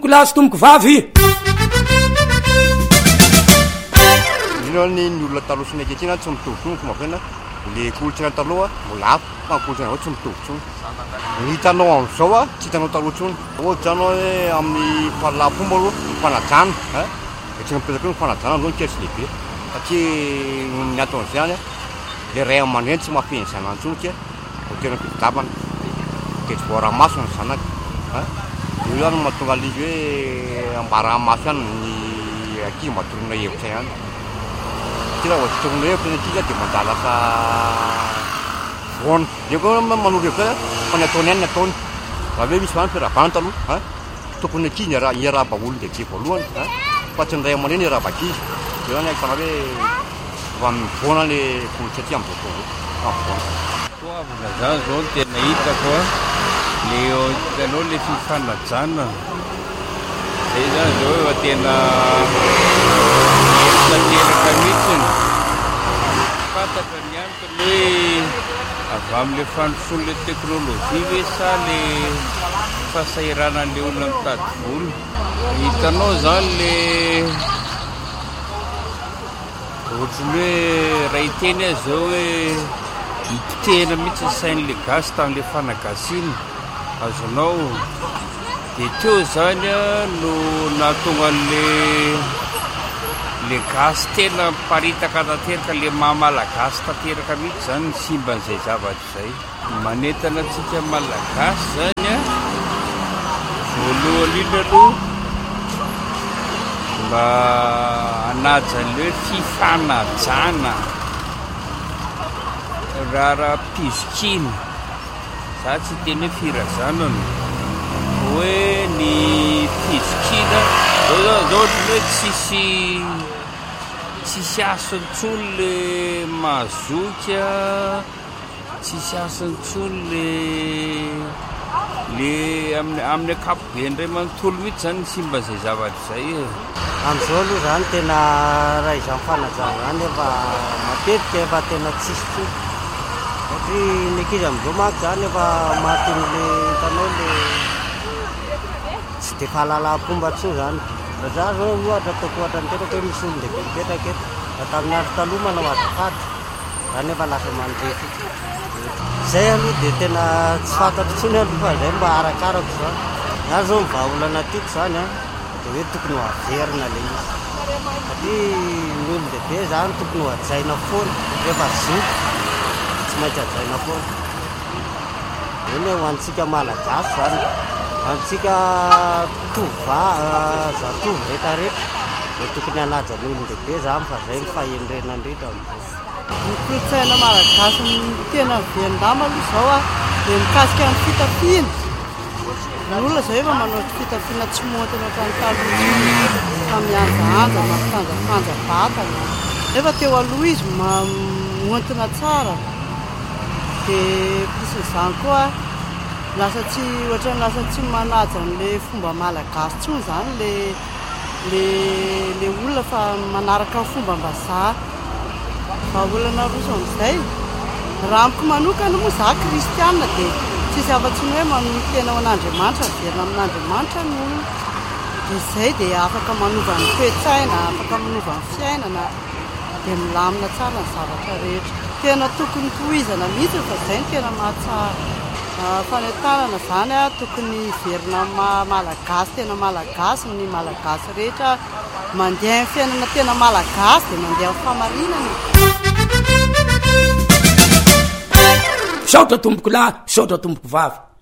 tomboko lahy sy tomboko vavy. Ino ny olona taloha sy ny ankehitriny tsy mitovy tsony fomba fiainana. Le kolontsaina taloha mbola hafa fa kolontsaina izao tsy mitovy tsony. Ny hitanao amin'izao tsy hitanao taloha tsony. Ohatra zany hoe amin'ny fahalalafomba aloha mifanajana tsy mipetraka eo mifanajana zao nikely tsy lehibe satria ny aton'izany le ray aman-dreny tsy mahafeny zanany tsony satria ho tena fitadiavana dia tsy voaramaso ny zanaka io zany mahatonga izy hoe ambaramaso ihany ny ankizy mahatorona hevitra ihany. Raha vao torona hevitra ny ankizy dia mandalaka voana. Dia koa manoro hevitra fa ny ataony ihany ny ataony. Raha hoe misy vany firavana taloha tokony ankizy iarahaba olona dia tsy voalohany fa tsy ny ray aman-dreny iarahaba ankizy. Dia zany ahitana hoe fa mivoana le kolontsaina amin'izao toavina zany zao no tena hitako le hitanao le fifanajana zay zany zao efa tena tanteraka mihitsiny fantatra ny antony hoe avy amin'le fandrosoan'le teknôlôjia hoe sa le fahasairanan'le olona mitady vola. Hitanao zany le ohatrany hoe raha hiteny azy zao hoe nipotehina mihitsy ny sain'le gasy tamin'le fanagasiana azonao dia teo zany no nahatonga le gasy tena miparitaka tanteraka le maha-malagasy tanteraka mihitsy zany ny simban'izay zavatra izay manentana antsika malagasy zany voalohany indrindra aloha mba hanajany hoe fifanajana raha pizokina za tsy teny hoe firazanana hoe ny pizokina zao ohatra hoe tsisy asany tsony le mazoka tsisy asany tsony le amin'ny akapobeany ray manontolo mihitsy zany ny simba izay zavatra izay amin'izao aloha zany tena raha izany fanajana zany efa matetika efa tena tsisy tsony satria ny ankizy amin'izao manko zany efa mahateny le hitanao le tsy dia fahalalam-pomba tsony zany. Raha za zao ohatra ataoko ohatra niteraka hoe misy olon-dehibe mipetraka eto da tamin'ny andro taloha manao azafady zany efa lasa mandrefy zay aloha dia tena tsy fantatro tsony aloha fa zay mba arakarako zany. Za zao mivahaolana tiako zany dia hoe tokony ho averina le izy satria ny olon-dehibe zany tokony ho hajaina foana rehefa zoky tsy maintsy hajaina foana. Iny ho antsika malagasy zany antsika zatovo rehetrarehetra dia tokony hanaja ny olon-dehibe zany fa zay ny fahendrena ndrindra amin'izao. Ny kolotsaina malagasy ny tena viandama aloha zao dia mikasika ny fitafiana. Ny olona zao efa manao fitafiana tsy montana ohatrany taloha tamianjaanja mampitanjapanja vatana nefa teo aloha izy montana tsara dia pisizany koa lasa tsy ohatrany lasa tsy manaja n'le fomba malagasy tsony zany le olona fa manaraka ny fomba mbazaha fa olana roso amin'izay raha amiko manokana moa za kristianina dia tsisy afa-tsy ny hoe manohy tena ao an'Andriamanitra verina amin'Andriamanitra ny olona dia izay dia afaka manova ny toe-tsaina afaka manova ny fiainana dia milamina tsara ny zavatra rehetra tena tokony tohizana mihitsy fa izay ny tena mahatsara fanentanana zany tokony verina malagasy tena malagasy ny malagasy rehetra mandeha ny fiainana tena malagasy dia mandeha ny famarinana. Saotra tomboko lahy saotra tomboko vavy.